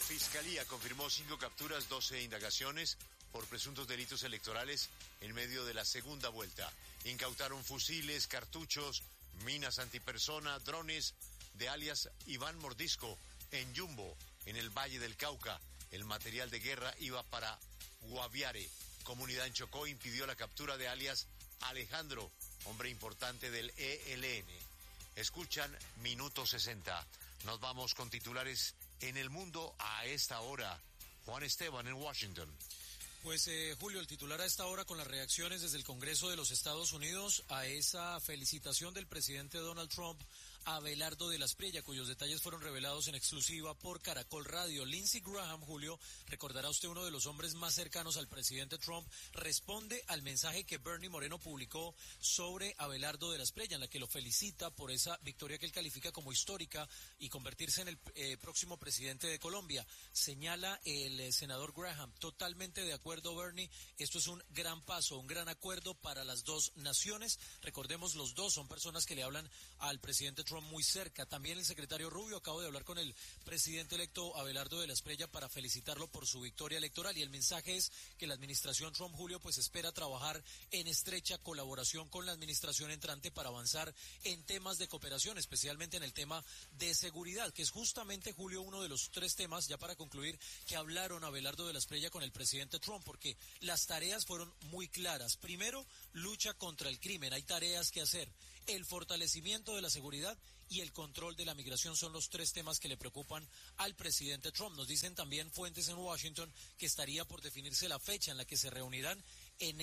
Fiscalía confirmó 5 capturas, 12 indagaciones por presuntos delitos electorales en medio de la segunda vuelta. Incautaron fusiles, cartuchos, minas antipersona, drones de alias Iván Mordisco en Yumbo, en el Valle del Cauca. El material de guerra iba para Guaviare. Comunidad en Chocó impidió la captura de alias Alejandro, hombre importante del ELN. Escuchan Minuto 60. Nos vamos con titulares en el mundo a esta hora. Juan Esteban en Washington. Pues Julio, el titular a esta hora con las reacciones desde el Congreso de los Estados Unidos a esa felicitación del presidente Donald Trump a Abelardo de la Espriella, cuyos detalles fueron revelados en exclusiva por Caracol Radio. Lindsey Graham, Julio, recordará usted, uno de los hombres más cercanos al presidente Trump, responde al mensaje que Bernie Moreno publicó sobre Abelardo de la Espriella, en la que lo felicita por esa victoria que él califica como histórica y convertirse en el próximo presidente de Colombia. Señala el senador Graham, totalmente de acuerdo, Bernie, esto es un gran paso, un gran acuerdo para las dos naciones. Recordemos, los dos son personas que le hablan al presidente Trump muy cerca. También el secretario Rubio acabo de hablar con el presidente electo Abelardo de la Espriella para felicitarlo por su victoria electoral, y el mensaje es que la administración Trump, Julio, pues espera trabajar en estrecha colaboración con la administración entrante para avanzar en temas de cooperación, especialmente en el tema de seguridad, que es justamente, Julio, uno de los 3 temas, ya para concluir, que hablaron Abelardo de la Espriella con el presidente Trump, porque las tareas fueron muy claras. Primero, lucha contra el crimen, hay tareas que hacer. El fortalecimiento de la seguridad y el control de la migración son los 3 temas que le preocupan al presidente Trump. Nos dicen también fuentes en Washington que estaría por definirse la fecha en la que se reunirán en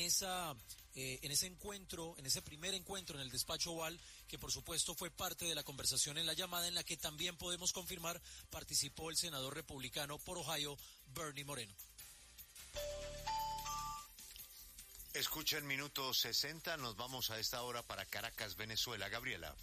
ese encuentro, en ese primer encuentro en el despacho Oval, que por supuesto fue parte de la conversación en la llamada, en la que también podemos confirmar participó el senador republicano por Ohio, Bernie Moreno. Escuchen Minuto 60, nos vamos a esta hora para Caracas, Venezuela. Gabriela.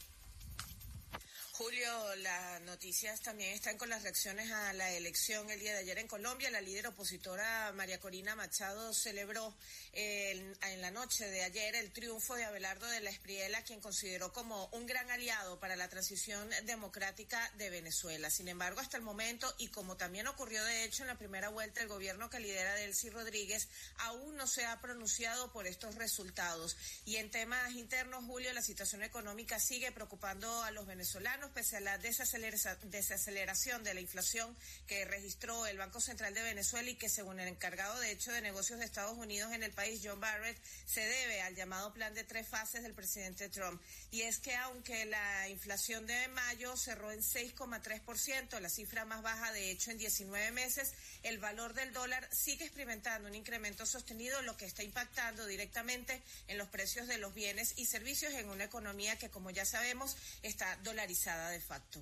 Julio, las noticias también están con las reacciones a la elección el día de ayer en Colombia. La líder opositora María Corina Machado celebró en la noche de ayer el triunfo de Abelardo de la Espriella, quien consideró como un gran aliado para la transición democrática de Venezuela. Sin embargo, hasta el momento, y como también ocurrió de hecho en la primera vuelta, el gobierno que lidera Delcy Rodríguez aún no se ha pronunciado por estos resultados. Y en temas internos, Julio, la situación económica sigue preocupando a los venezolanos, pese a la desaceleración de la inflación que registró el Banco Central de Venezuela, y que, según el encargado de hecho de negocios de Estados Unidos en el país, John Barrett, se debe al llamado plan de 3 fases del presidente Trump. Y es que aunque la inflación de mayo cerró en 6,3%, la cifra más baja de hecho en 19 meses, el valor del dólar sigue experimentando un incremento sostenido, lo que está impactando directamente en los precios de los bienes y servicios en una economía que, como ya sabemos, está dolarizada de facto.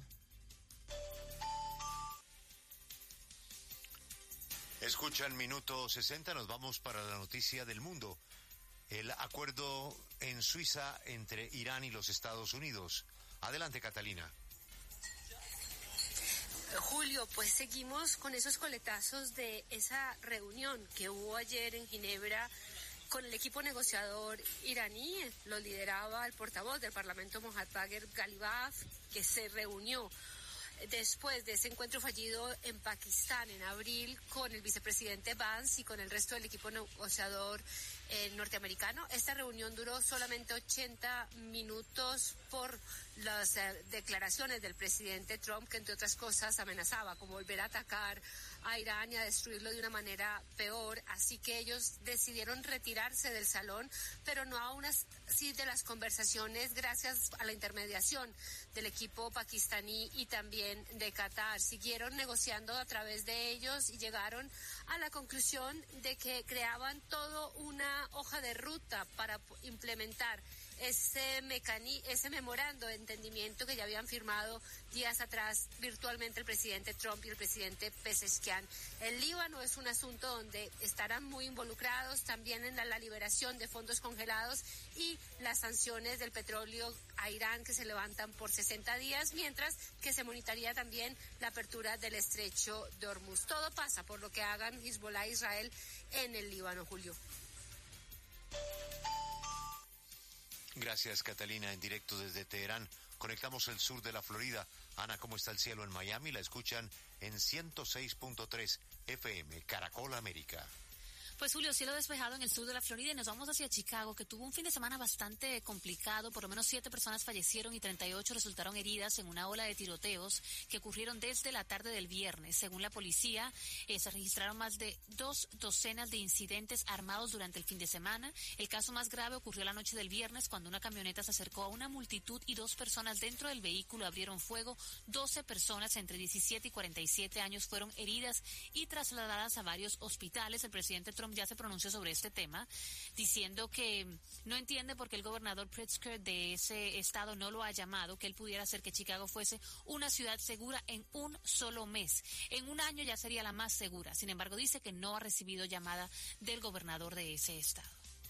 Escuchan Minuto 60, nos vamos para la noticia del mundo. El acuerdo en Suiza entre Irán y los Estados Unidos. Adelante, Catalina. Julio, pues seguimos con esos coletazos de esa reunión que hubo ayer en Ginebra con el equipo negociador iraní. Lo lideraba el portavoz del Parlamento, Mohammad Bagher Ghalibaf, que se reunió después de ese encuentro fallido en Pakistán en abril con el vicepresidente Vance y con el resto del equipo negociador norteamericano. Esta reunión duró solamente 80 minutos por las declaraciones del presidente Trump, que entre otras cosas amenazaba con volver a atacar a Irán y a destruirlo de una manera peor. Así que ellos decidieron retirarse del salón, pero no aún así de las conversaciones, gracias a la intermediación del equipo pakistaní y también de Qatar. Siguieron negociando a través de ellos y llegaron a la conclusión de que creaban todo una hoja de ruta para implementar ese memorando de entendimiento que ya habían firmado días atrás virtualmente el presidente Trump y el presidente Pezeshkian. El Líbano es un asunto donde estarán muy involucrados también en la liberación de fondos congelados y las sanciones del petróleo a Irán, que se levantan por 60 días, mientras que se monitorea también la apertura del estrecho de Hormuz. Todo pasa por lo que hagan Hezbollah e Israel en el Líbano, Julio. Gracias, Catalina. En directo desde Teherán, conectamos el sur de la Florida Ana, ¿cómo está el cielo en Miami? La escuchan en 106.3 FM, Caracol América. Pues Julio, cielo despejado en el sur de la Florida y nos vamos hacia Chicago, que tuvo un fin de semana bastante complicado. Por lo menos 7 personas fallecieron y 38 resultaron heridas en una ola de tiroteos que ocurrieron desde la tarde del viernes. Según la policía, se registraron más de 2 docenas de incidentes armados durante el fin de semana. El caso más grave ocurrió la noche del viernes cuando una camioneta se acercó a una multitud y 2 personas dentro del vehículo abrieron fuego. 12 personas entre 17 y 47 años fueron heridas y trasladadas a varios hospitales. El presidente Trump ya se pronunció sobre este tema, diciendo que no entiende por qué el gobernador Pritzker de ese estado no lo ha llamado, que él pudiera hacer que Chicago fuese una ciudad segura en un solo mes. En un año ya sería la más segura. Sin embargo, dice que no ha recibido llamada del gobernador de ese estado.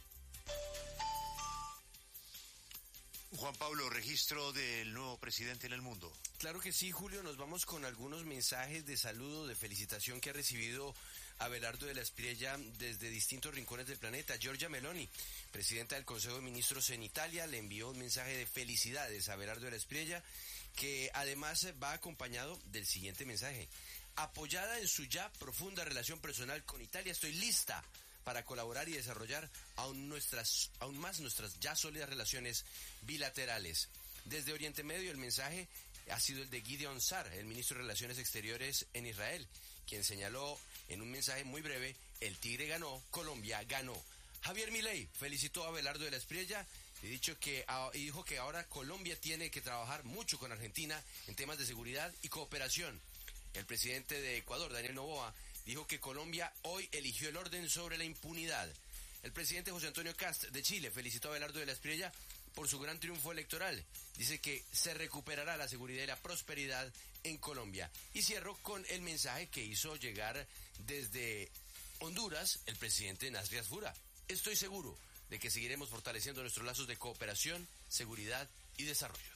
Juan Pablo, registro del nuevo presidente en el mundo. Claro que sí, Julio, nos vamos con algunos mensajes de saludo, de felicitación que ha recibido Abelardo de la Espriella desde distintos rincones del planeta. Giorgia Meloni, presidenta del Consejo de Ministros en Italia, le envió un mensaje de felicidades a Abelardo de la Espriella, que además va acompañado del siguiente mensaje. Apoyada en su ya profunda relación personal con Italia, estoy lista para colaborar y desarrollar aún más nuestras ya sólidas relaciones bilaterales. Desde Oriente Medio el mensaje ha sido el de Gideon Sa'ar, el ministro de Relaciones Exteriores en Israel, quien señaló en un mensaje muy breve: el Tigre ganó, Colombia ganó. Javier Milei felicitó a Abelardo de la Espriella y dijo que ahora Colombia tiene que trabajar mucho con Argentina en temas de seguridad y cooperación. El presidente de Ecuador, Daniel Noboa, dijo que Colombia hoy eligió el orden sobre la impunidad. El presidente José Antonio Kast de Chile felicitó a Abelardo de la Espriella por su gran triunfo electoral. Dice que se recuperará la seguridad y la prosperidad en Colombia. Y cierro con el mensaje que hizo llegar desde Honduras el presidente Nasri Asfura. Estoy seguro de que seguiremos fortaleciendo nuestros lazos de cooperación, seguridad y desarrollo.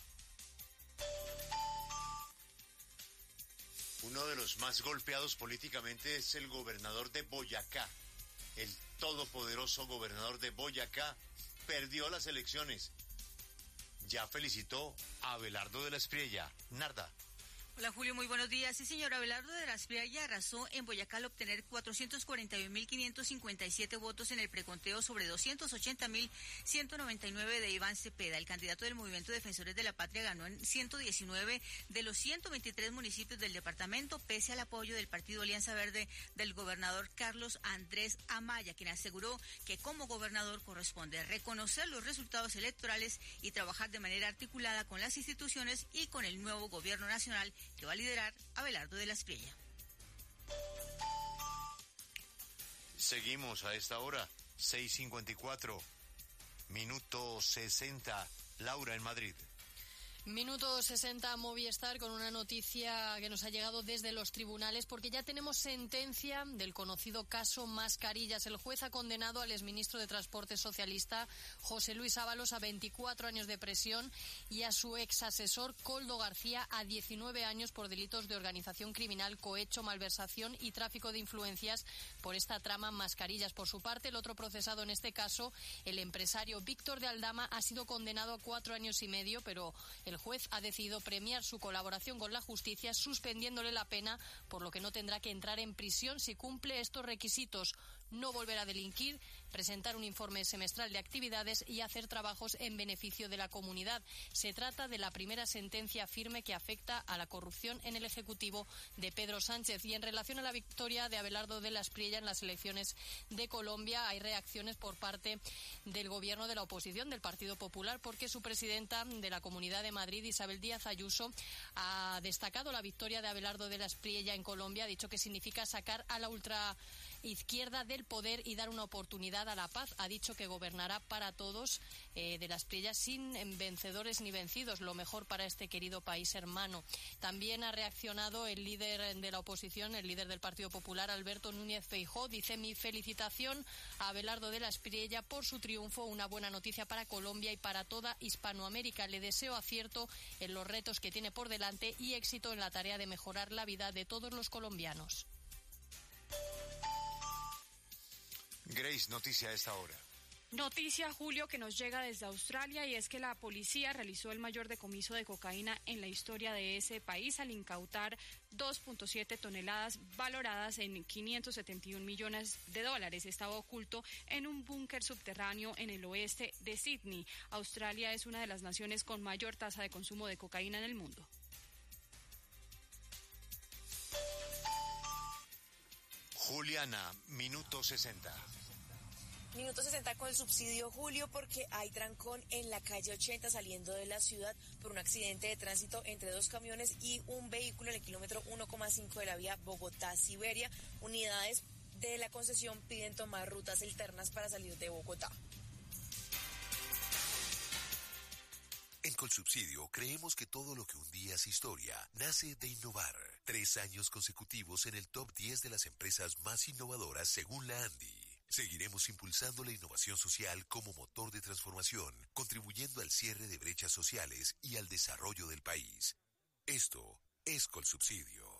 Uno de los más golpeados políticamente es el gobernador de Boyacá. El todopoderoso gobernador de Boyacá perdió las elecciones. Ya felicitó a Abelardo de la Espriella. Narda. Hola Julio, muy buenos días. Sí, señor, Abelardo de la Espriella arrasó en Boyacá al obtener 441.557 votos en el preconteo sobre 280.199 de Iván Cepeda. El candidato del Movimiento Defensores de la Patria ganó en 119 de los 123 municipios del departamento, pese al apoyo del Partido Alianza Verde del gobernador Carlos Andrés Amaya, quien aseguró que como gobernador corresponde reconocer los resultados electorales y trabajar de manera articulada con las instituciones y con el nuevo gobierno nacional que va a liderar Abelardo de la Espriella. Seguimos a esta hora, 6:54, minuto 60, Laura en Madrid. Minuto 60 Movistar con una noticia que nos ha llegado desde los tribunales, porque ya tenemos sentencia del conocido caso Mascarillas. El juez ha condenado al exministro de Transporte socialista José Luis Ábalos a 24 años de prisión y a su exasesor Koldo García a 19 años por delitos de organización criminal, cohecho, malversación y tráfico de influencias por esta trama Mascarillas. Por su parte, el otro procesado en este caso, el empresario Víctor de Aldama, ha sido condenado a 4 años y medio, pero el juez ha decidido premiar su colaboración con la justicia, suspendiéndole la pena, por lo que no tendrá que entrar en prisión si cumple estos requisitos: no volver a delinquir, presentar un informe semestral de actividades y hacer trabajos en beneficio de la comunidad. Se trata de la primera sentencia firme que afecta a la corrupción en el Ejecutivo de Pedro Sánchez. Y en relación a la victoria de Abelardo de la Espriella en las elecciones de Colombia, hay reacciones por parte del gobierno de la oposición, del Partido Popular, porque su presidenta de la Comunidad de Madrid, Isabel Díaz Ayuso, ha destacado la victoria de Abelardo de la Espriella en Colombia. Ha dicho que significa sacar a la ultraizquierda del poder y dar una oportunidad a la paz. Ha dicho que gobernará para todos, de la Espriella, sin vencedores ni vencidos, lo mejor para este querido país hermano. También ha reaccionado el líder de la oposición, el líder del Partido Popular, Alberto Núñez Feijóo. Dice: mi felicitación a Abelardo de la Espriella por su triunfo, una buena noticia para Colombia y para toda Hispanoamérica. Le deseo acierto en los retos que tiene por delante y éxito en la tarea de mejorar la vida de todos los colombianos. Grace, noticia a esta hora. Noticia, Julio, que nos llega desde Australia, y es que la policía realizó el mayor decomiso de cocaína en la historia de ese país al incautar 2.7 toneladas valoradas en 571 millones de dólares. Estaba oculto en un búnker subterráneo en el oeste de Sydney. Australia es una de las naciones con mayor tasa de consumo de cocaína en el mundo. Juliana, minuto 60. Minuto 60 con el subsidio, Julio, porque hay trancón en la calle 80 saliendo de la ciudad por un accidente de tránsito entre dos camiones y un vehículo en el kilómetro 1,5 de la vía Bogotá-Siberia. Unidades de la concesión piden tomar rutas alternas para salir de Bogotá. En Colsubsidio creemos que todo lo que un día es historia nace de innovar. 3 años consecutivos en el top 10 de las empresas más innovadoras según la ANDI. Seguiremos impulsando la innovación social como motor de transformación, contribuyendo al cierre de brechas sociales y al desarrollo del país. Esto es Colsubsidio.